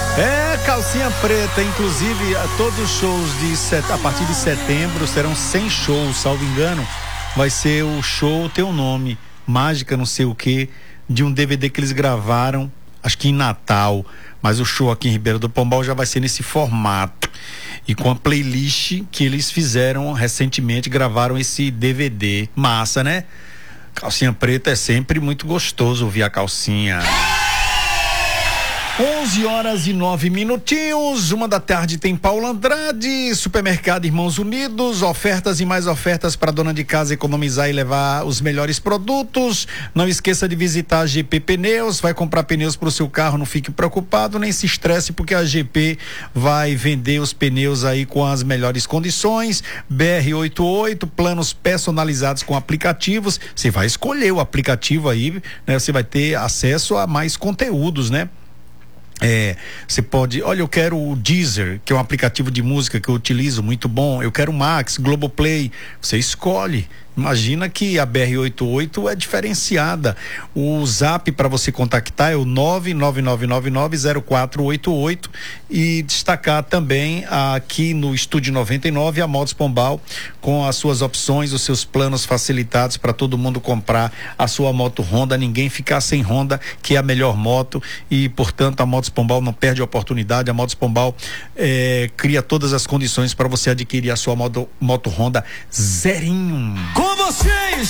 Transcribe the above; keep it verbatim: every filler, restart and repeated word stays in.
É, calcinha preta, inclusive todos os shows de set... a partir de setembro serão cem shows, salvo engano, vai ser o show Teu Nome, Mágica não sei o que, de um D V D que eles gravaram, acho que em Natal, mas o show aqui em Ribeira do Pombal já vai ser nesse formato e com a playlist que eles fizeram recentemente, gravaram esse D V D, massa, né? Calcinha preta é sempre muito gostoso ouvir a calcinha. onze horas e nove minutinhos, uma da tarde tem Paulo Andrade, Supermercado Irmãos Unidos, ofertas e mais ofertas para dona de casa economizar e levar os melhores produtos. Não esqueça de visitar a G P Pneus, vai comprar pneus para o seu carro, não fique preocupado, nem se estresse, porque a G P vai vender os pneus aí com as melhores condições. B R oitenta e oito, planos personalizados com aplicativos, você vai escolher o aplicativo aí, né? Você vai ter acesso a mais conteúdos, né? É, você pode, olha, eu quero o Deezer, que é um aplicativo de música que eu utilizo, muito bom. Eu quero o Max, Globoplay. Você escolhe. Imagina que a B R oitenta e oito é diferenciada. O zap para você contactar é o nove nove nove nove nove zero quatro oito oito e destacar também aqui no Estúdio noventa e nove a Motos Pombal com as suas opções, os seus planos facilitados para todo mundo comprar a sua moto Honda, ninguém ficar sem Honda, que é a melhor moto, e portanto a Motos Pombal não perde a oportunidade. A Motos Pombal é, cria todas as condições para você adquirir a sua moto, moto Honda zerinho. Com vocês,